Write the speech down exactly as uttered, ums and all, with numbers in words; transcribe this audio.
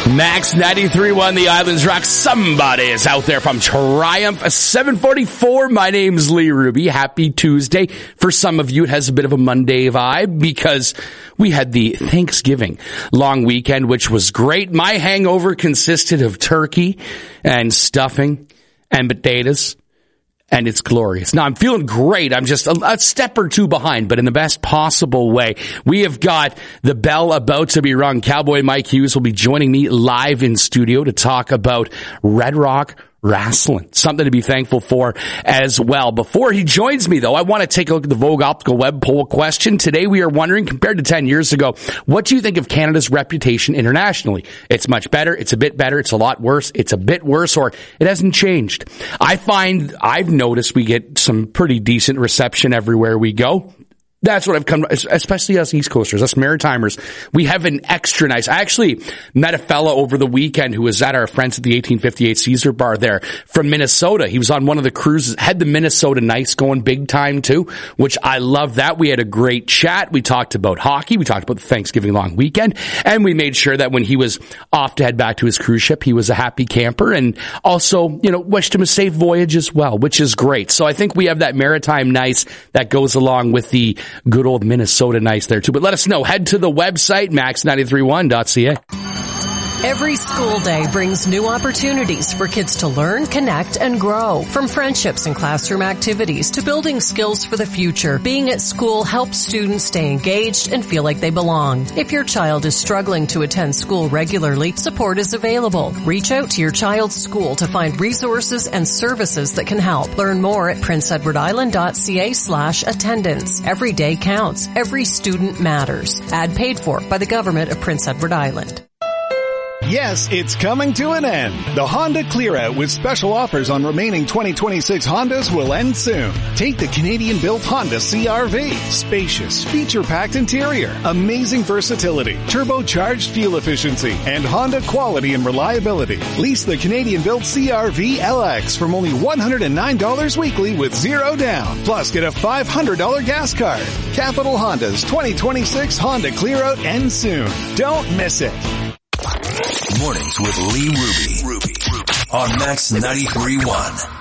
Max ninety-three point one, the Islands Rock. Somebody is out there from Triumph. seven forty-four. My name's Lee Ruby. Happy Tuesday. For some of you, it has a bit of a Monday vibe because we had the Thanksgiving long weekend, which was great. My hangover consisted of turkey and stuffing and potatoes. And it's glorious. Now, I'm feeling great. I'm just a, a step or two behind, but in the best possible way. We have got the bell about to be rung. Cowboy Mike Hughes will be joining me live in studio to talk about Red Rock Wrestling. Something to be thankful for as well. Before he joins me, though, I want to take a look at the Vogue Optical Web poll question. Today, we are wondering, compared to ten years ago, what do you think of Canada's reputation internationally? It's much better. It's a bit better. It's a lot worse. It's a bit worse, or it hasn't changed. I find I've noticed we get some pretty decent reception everywhere we go. That's what I've come, especially us East Coasters, us Maritimers. We have an extra nice. I actually met a fella over the weekend who was at our friends at the eighteen fifty-eight Caesar Bar there from Minnesota. He was on one of the cruises, had the Minnesota Nice going big time too, which I love that. We had a great chat. We talked about hockey. We talked about the Thanksgiving long weekend, and we made sure that when he was off to head back to his cruise ship, he was a happy camper, and also, you know, wished him a safe voyage as well, which is great. So I think we have that Maritime Nice that goes along with the good old Minnesota Nice there too. But let us know. Head to the website, max nine three one dot c a. Every school day brings new opportunities for kids to learn, connect, and grow. From friendships and classroom activities to building skills for the future, being at school helps students stay engaged and feel like they belong. If your child is struggling to attend school regularly, support is available. Reach out to your child's school to find resources and services that can help. Learn more at prince edward island dot c a slash attendance. Every day counts. Every student matters. Ad paid for by the Government of Prince Edward Island. Yes, it's coming to an end. The Honda Clear-Out with special offers on remaining twenty twenty-six Hondas will end soon. Take the Canadian-built Honda C R V. Spacious, feature-packed interior, amazing versatility, turbocharged fuel efficiency, and Honda quality and reliability. Lease the Canadian-built C R V L X from only one hundred nine dollars weekly with zero down. Plus, get a five hundred dollars gas card. Capital Honda's twenty twenty-six Honda Clear-Out ends soon. Don't miss it. Mornings with Lee Ruby, Ruby, Ruby. On Max ninety-three point one.